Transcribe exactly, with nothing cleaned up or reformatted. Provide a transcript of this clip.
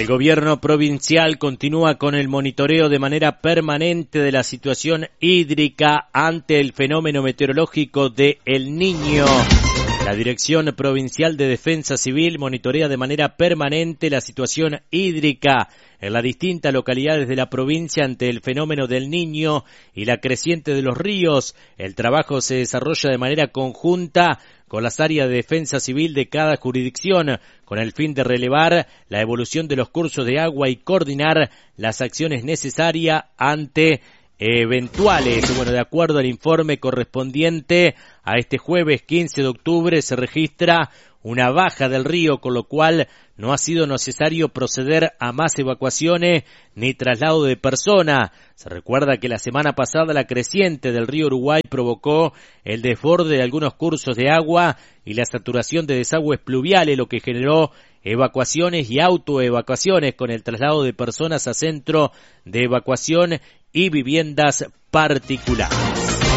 El gobierno provincial continúa con el monitoreo de manera permanente de la situación hídrica ante el fenómeno meteorológico de El Niño. La Dirección Provincial de Defensa Civil monitorea de manera permanente la situación hídrica en las distintas localidades de la provincia ante el fenómeno del Niño y la creciente de los ríos. El trabajo se desarrolla de manera conjunta con las áreas de defensa civil de cada jurisdicción, con el fin de relevar la evolución de los cursos de agua y coordinar las acciones necesarias ante eventuales. Bueno, de acuerdo al informe correspondiente a este jueves quince de octubre, se registra una baja del río, con lo cual no ha sido necesario proceder a más evacuaciones ni traslado de personas. Se recuerda que la semana pasada la creciente del río Uruguay provocó el desborde de algunos cursos de agua y la saturación de desagües pluviales, lo que generó evacuaciones y autoevacuaciones con el traslado de personas a centro de evacuación y viviendas particulares.